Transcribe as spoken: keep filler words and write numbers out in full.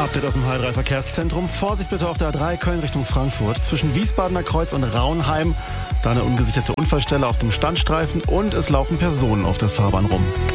Update aus dem H drei Verkehrszentrum. Vorsicht bitte auf der A drei Köln Richtung Frankfurt. Zwischen Wiesbadener Kreuz und Raunheim. Da eine ungesicherte Unfallstelle auf dem Standstreifen und es laufen Personen auf der Fahrbahn rum.